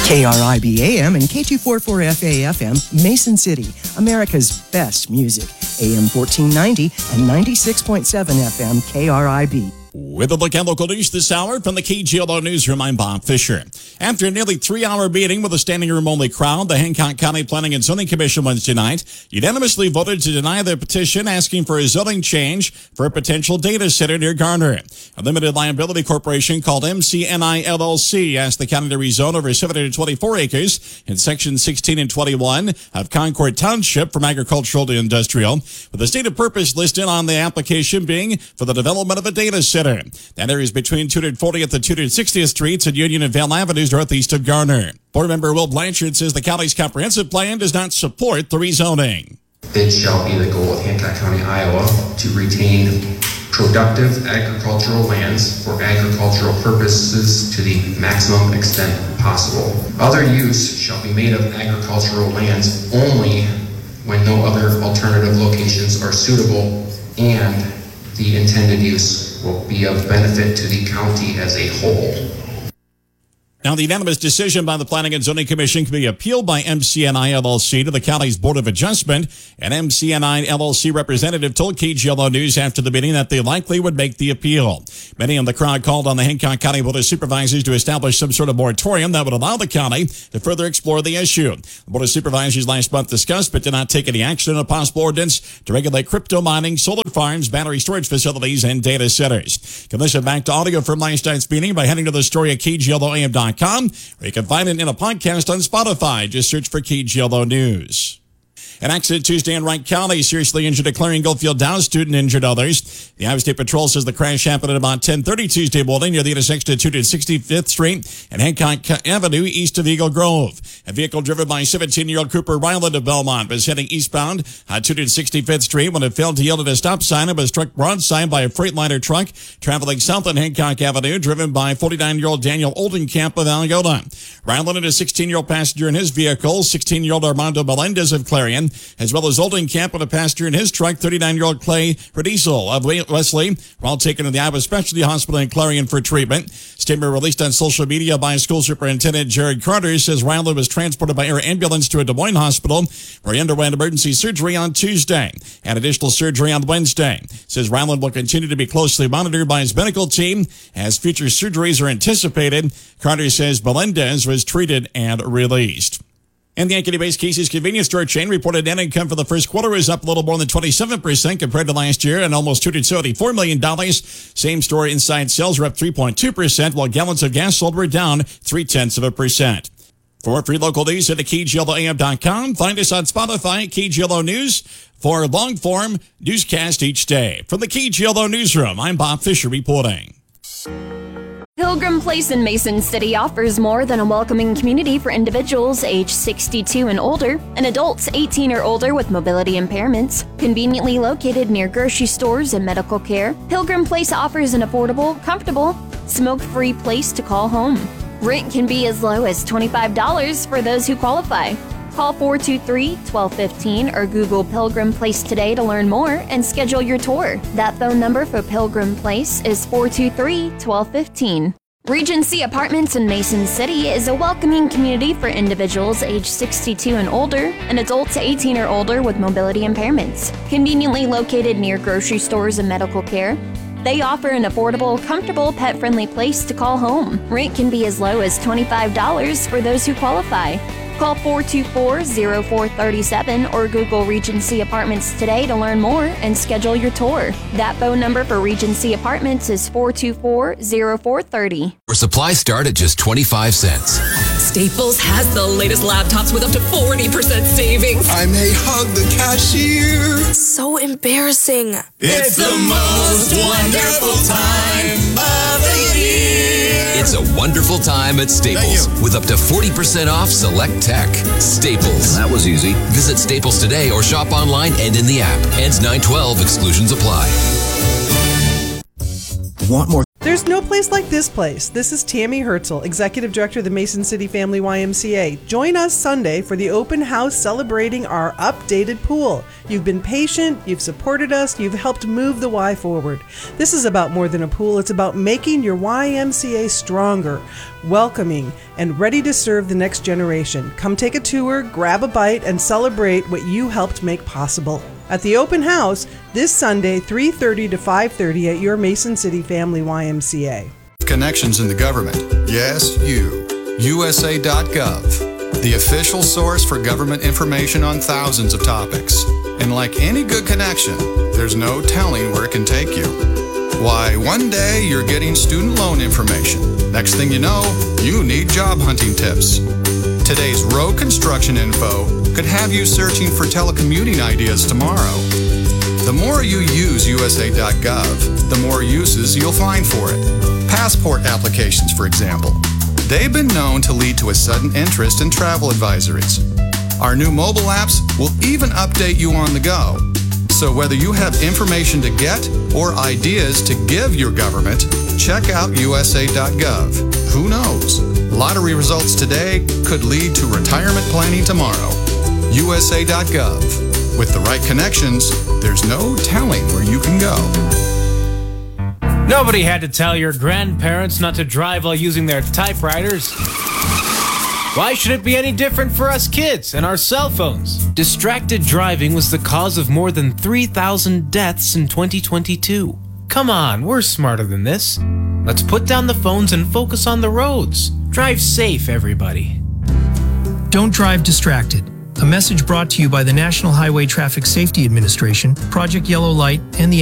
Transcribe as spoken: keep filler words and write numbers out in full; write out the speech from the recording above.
K R I B A M and K two forty-four F A F M, Mason City, America's best music. A M fourteen ninety and ninety-six point seven F M K R I B. With a look at local news this hour from the K G L O Newsroom, I'm Bob Fisher. After a nearly three-hour meeting with a standing room-only crowd, the Hancock County Planning and Zoning Commission Wednesday night unanimously voted to deny the petition asking for a zoning change for a potential data center near Garner. A limited liability corporation called M C N I L L C asked the county to rezone over seven hundred twenty-four acres in sections sixteen and twenty-one of Concord Township from agricultural to industrial, with the stated purpose listed on the application being for the development of a data center. That area is between two hundred fortieth and two hundred sixtieth Streets and Union and Vale Avenues northeast of Garner. Board member Will Blanchard says the county's comprehensive plan does not support the rezoning. It shall be the goal of Hancock County, Iowa, to retain productive agricultural lands for agricultural purposes to the maximum extent possible. Other use shall be made of agricultural lands only when no other alternative locations are suitable and the intended use will be of benefit to the county as a whole. Now, the unanimous decision by the Planning and Zoning Commission can be appealed by M C N I L L C to the county's Board of Adjustment. An M C N I L L C representative told K G L O News after the meeting that they likely would make the appeal. Many in the crowd called on the Hancock County Board of Supervisors to establish some sort of moratorium that would allow the county to further explore the issue. The Board of Supervisors last month discussed but did not take any action on a possible ordinance to regulate crypto mining, solar farms, battery storage facilities, and data centers. You can listen back to audio from last night's meeting by heading to the story at K G L O A M dot com, or you can find it in a podcast on Spotify. Just search for K G L O News. An accident Tuesday in Wright County seriously injured a Clarion Goldfield Dow student, injured others. The Iowa State Patrol says the crash happened at about ten thirty Tuesday morning near the intersection of two hundred sixty-fifth Street and Hancock Avenue east of Eagle Grove. A vehicle driven by seventeen-year-old Cooper Ryland of Belmont was heading eastbound on two hundred sixty-fifth Street when it failed to yield at a stop sign and was struck broadside by a Freightliner truck traveling south on Hancock Avenue, driven by forty-nine-year-old Daniel Oldenkamp of Algona. Ryland and a sixteen-year-old passenger in his vehicle, sixteen-year-old Armando Melendez of Clarion, as well as Oldenkamp and a passenger in his truck, thirty-nine-year-old Clay Rediesel of Wesley, were all taken to the Iowa Specialty Hospital in Clarion for treatment. Statement released on social media by School Superintendent Jared Carter says Ryland was transported by air ambulance to a Des Moines hospital where he underwent emergency surgery on Tuesday and additional surgery on Wednesday. Says Ryland will continue to be closely monitored by his medical team as future surgeries are anticipated. Carter says Melendez was treated and released. And the Ankeny-based Casey's convenience store chain reported net income for the first quarter was up a little more than twenty-seven percent compared to last year and almost two hundred seventy-four million dollars. Same store inside sales were up three point two percent, while gallons of gas sold were down three-tenths of a percent. For free local news, head to K G L O A M dot com. Find us on Spotify at K G L O News for a long-form newscast each day. From the K G L O Newsroom, I'm Bob Fisher reporting. Pilgrim Place in Mason City offers more than a welcoming community for individuals age sixty-two and older and adults eighteen or older with mobility impairments. Conveniently located near grocery stores and medical care, Pilgrim Place offers an affordable, comfortable, smoke-free place to call home. Rent can be as low as twenty-five dollars for those who qualify. Call four two three, one two one five or Google Pilgrim Place today to learn more and schedule your tour. That phone number for Pilgrim Place is four two three, one two one five. Regency Apartments in Mason City is a welcoming community for individuals age sixty-two and older and adults eighteen or older with mobility impairments. Conveniently located near grocery stores and medical care, they offer an affordable, comfortable, pet-friendly place to call home. Rent can be as low as twenty-five dollars for those who qualify. Call four two four, zero four three seven or Google Regency Apartments today to learn more and schedule your tour. That phone number for Regency Apartments is four two four, zero four three zero. Where supplies start at just twenty-five cents. Staples has the latest laptops with up to forty percent savings. I may hug the cashier. So embarrassing. It's the most wonderful time of the year. It's a wonderful time at Staples with up to forty percent off select tech. Staples. That was easy. Visit Staples today or shop online and in the app. Ends nine twelve. Exclusions apply. Want more? There's no place like this place. This is Tammy Herzl, Executive Director of the Mason City Family Y M C A. Join us Sunday for the open house celebrating our updated pool. You've been patient, you've supported us, you've helped move the Y forward. This is about more than a pool, it's about making your Y M C A stronger, welcoming, and ready to serve the next generation. Come take a tour, grab a bite, and celebrate what you helped make possible. At the open house this Sunday, three thirty to five thirty at your Mason City Family Y M C A. Connections in the government. Yes, you. U S A dot gov, the official source for government information on thousands of topics. And like any good connection, there's no telling where it can take you. Why, one day you're getting student loan information. Next thing you know, you need job hunting tips. Today's road construction info could have you searching for telecommuting ideas tomorrow. The more you use U S A dot gov, the more uses you'll find for it. Passport applications, for example. They've been known to lead to a sudden interest in travel advisories. Our new mobile apps will even update you on the go. So whether you have information to get or ideas to give your government, check out U S A dot gov. Who knows? Lottery results today could lead to retirement planning tomorrow. U S A dot gov. With the right connections, there's no telling where you can go. Nobody had to tell your grandparents not to drive while using their typewriters. Why should it be any different for us kids and our cell phones? Distracted driving was the cause of more than three thousand deaths in twenty twenty-two. Come on, we're smarter than this. Let's put down the phones and focus on the roads. Drive safe, everybody. Don't drive distracted. A message brought to you by the National Highway Traffic Safety Administration, Project Yellow Light, and the